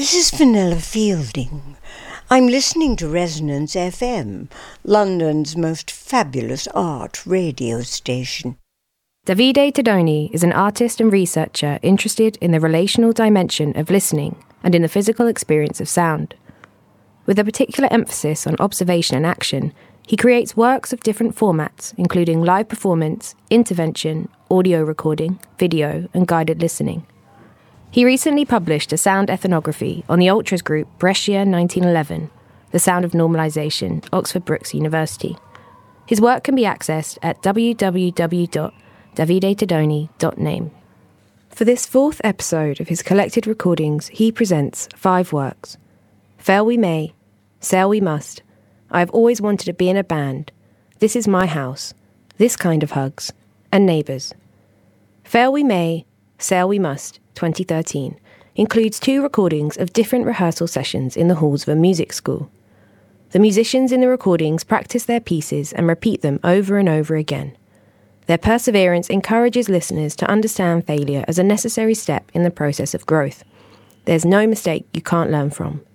This is Vanilla Fielding. I'm listening to Resonance FM, London's most fabulous art radio station. Davide Tedoni is an artist and researcher interested in the relational dimension of listening and in the physical experience of sound. With a particular emphasis on observation and action, he creates works of different formats, including live performance, intervention, audio recording, video, and guided listening. He recently published a sound ethnography on the Ultras group Brescia 1911, The Sound of Normalization, Oxford Brookes University. His work can be accessed at www.davidetedoni.name. For this fourth episode of his collected recordings, he presents 5 works. Fail We May, Sail We Must, I Have Always Wanted to Be in a Band, This Is My House, This Kind of Hugs, and Neighbours. Fail We May, Sail We Must, 2013, includes 2 recordings of different rehearsal sessions in the halls of a music school. The musicians in the recordings practice their pieces and repeat them over and over again. Their perseverance encourages listeners to understand failure as a necessary step in the process of growth. There's no mistake you can't learn from.